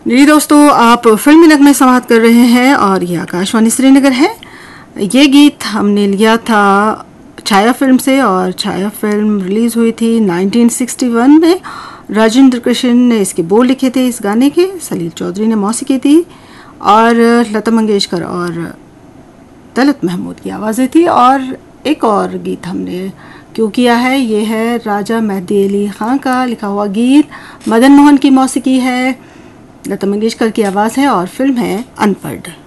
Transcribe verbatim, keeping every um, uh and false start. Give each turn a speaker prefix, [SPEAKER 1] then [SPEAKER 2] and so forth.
[SPEAKER 1] जी दोस्तों, आप फिल्मी नगमे समाप्त कर रहे हैं और ये आकाशवाणी श्रीनगर है। ये गीत हमने लिया था छाया फिल्म से और छाया फिल्म रिलीज़ हुई थी उन्नीस सौ इकसठ में। राजेंद्र कृष्ण ने इसके बोल लिखे थे इस गाने के, सलील चौधरी ने मौसीकी थी और लता मंगेशकर और तलत महमूद की आवाज़ें थी। और एक और गीत हमने क्यों किया है, ये है राजा मेहदी अली खां का लिखा हुआ गीत, मदन मोहन की मौसीकी है, लता मंगेशकर की आवाज़ है और फिल्म है अनपढ़।